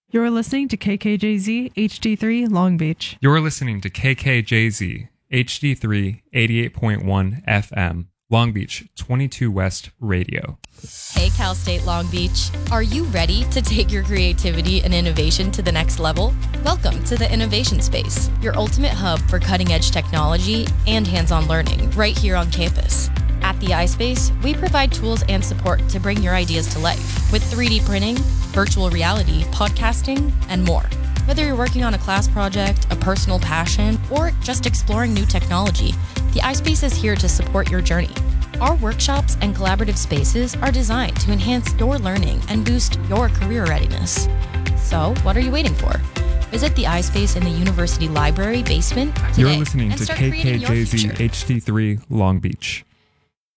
You're listening to KKJZ HD3 Long Beach. You're listening to KKJZ HD3 88.1 FM, Long Beach 22 West Radio. Hey, Cal State Long Beach. Are you ready to take your creativity and innovation to the next level? Welcome to the Innovation Space, your ultimate hub for cutting-edge technology and hands-on learning right here on campus. At the iSpace, we provide tools and support to bring your ideas to life with 3D printing, virtual reality, podcasting, and more. Whether you're working on a class project, a personal passion, or just exploring new technology, the iSpace is here to support your journey. Our workshops and collaborative spaces are designed to enhance your learning and boost your career readiness. So, what are you waiting for? Visit the iSpace in the University Library basement today. You're listening and to start creating your KKJZ future. HD3 Long Beach.